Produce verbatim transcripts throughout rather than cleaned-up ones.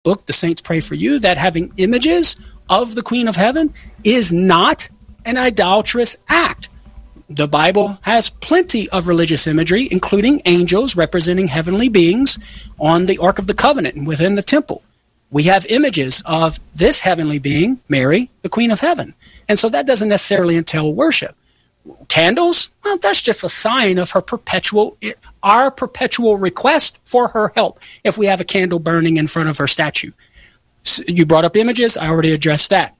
book, The Saints Pray for You, that having images of the Queen of Heaven is not an idolatrous act. The Bible has plenty of religious imagery, including angels representing heavenly beings on the Ark of the Covenant and within the temple. We have images of this heavenly being, Mary, the Queen of Heaven. And so that doesn't necessarily entail worship. Candles, well, that's just a sign of her perpetual, our perpetual request for her help if we have a candle burning in front of her statue. So you brought up images, I already addressed that.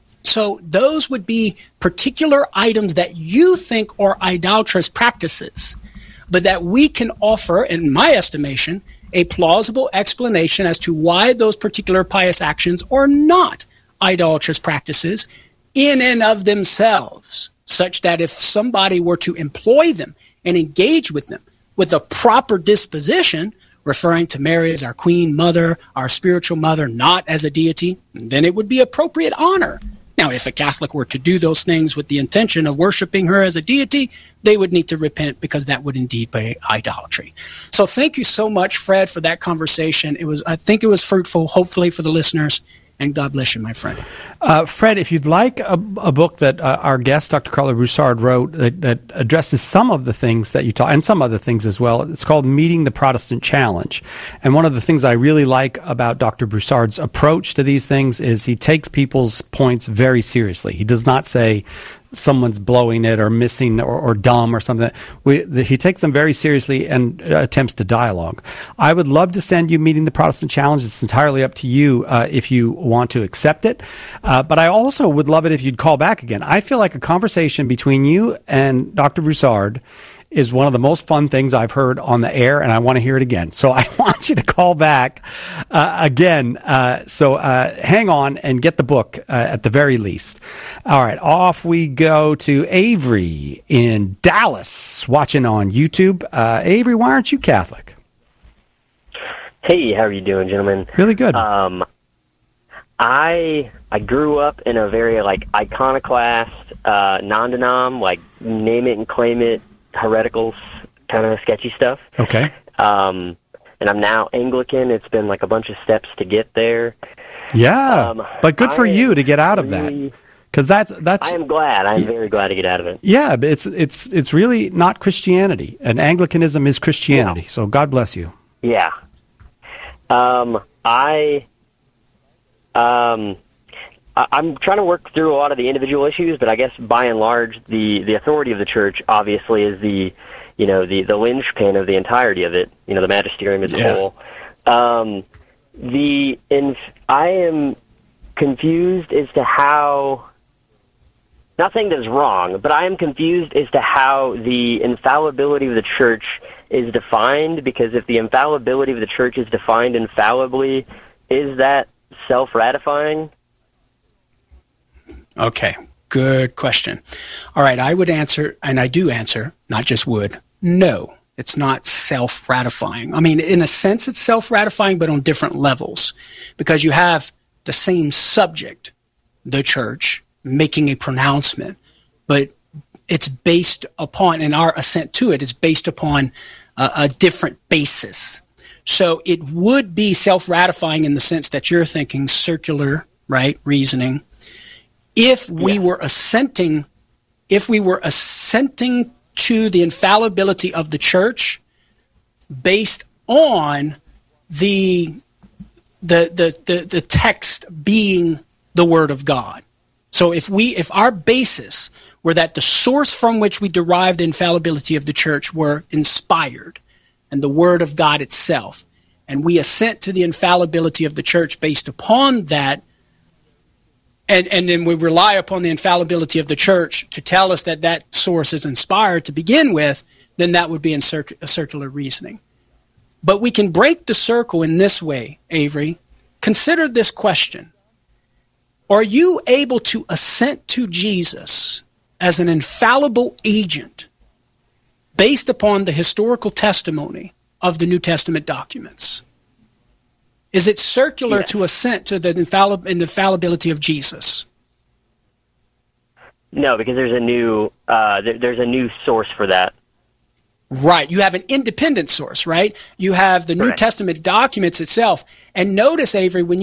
So those would be particular items that you think are idolatrous practices, but that we can offer, in my estimation, a plausible explanation as to why those particular pious actions are not idolatrous practices in and of themselves, such that if somebody were to employ them and engage with them with a proper disposition, referring to Mary as our queen mother, our spiritual mother, not as a deity, then it would be appropriate honor. Now, if a Catholic were to do those things with the intention of worshiping her as a deity, they would need to repent, because that would indeed be idolatry. So thank you so much, Fred, for that conversation. It was, I think it was fruitful, hopefully, for the listeners. And God bless you, my friend. Uh, Fred, if you'd like a, a book that uh, our guest, Doctor Carla Broussard, wrote that, that addresses some of the things that you taught, and some other things as well, it's called Meeting the Protestant Challenge. And one of the things I really like about Doctor Broussard's approach to these things is he takes people's points very seriously. He does not say someone's blowing it or missing or, or dumb or something. We, the, he takes them very seriously and uh, attempts to dialogue. I would love to send you Meeting the Protestant Challenge. It's entirely up to you uh, if you want to accept it. Uh, but I also would love it if you'd call back again. I feel like a conversation between you and Doctor Broussard is one of the most fun things I've heard on the air, and I want to hear it again. So I want you to call back uh, again. Uh, so uh, hang on and get the book uh, at the very least. All right, off we go to Avery in Dallas, watching on YouTube. Uh, Avery, why aren't you Catholic? Hey, how are you doing, gentlemen? Really good. Um, I I grew up in a very like iconoclast, uh, non-denom, like name it and claim it, heretical kind of sketchy stuff. Okay. Um, and I'm now Anglican. It's been like a bunch of steps to get there. Yeah, um, but good for I you to get out of really, that, because that's that's. I am glad. I'm very glad to get out of it. Yeah, but it's it's it's really not Christianity, and Anglicanism is Christianity. Yeah. So God bless you. Yeah. Um, I. Um. I'm trying to work through a lot of the individual issues, but I guess by and large, the, the authority of the church obviously is the, you know, the, the linchpin of the entirety of it, you know, the magisterium as a yeah. whole. Um, the, in, I am confused as to how, not saying that it's wrong, but I am confused as to how the infallibility of the church is defined, because if the infallibility of the church is defined infallibly, is that self-ratifying? Okay, good question. All right, I would answer, and I do answer, not just would, no, it's not self-ratifying. I mean, in a sense, it's self-ratifying, but on different levels, because you have the same subject, the church, making a pronouncement, but it's based upon, and our assent to it is based upon a, a different basis. So it would be self-ratifying in the sense that you're thinking circular, right, reasoning. If we yeah. were assenting, if we were assenting to the infallibility of the church based on the the the the, the text being the Word of God. So if we if our basis were that the source from which we derive the infallibility of the church were inspired and the Word of God itself, and we assent to the infallibility of the church based upon that, And and then we rely upon the infallibility of the church to tell us that that source is inspired to begin with, then that would be in circ- a circular reasoning. But we can break the circle in this way, Avery. Consider this question. Are you able to assent to Jesus as an infallible agent based upon the historical testimony of the New Testament documents? Is it circular yes. to assent to the infalli- infallibility of Jesus? No, because there's a new uh, there, there's a new source for that. Right. You have an independent source, right? You have the New Correct. Testament documents itself. And notice, Avery, when you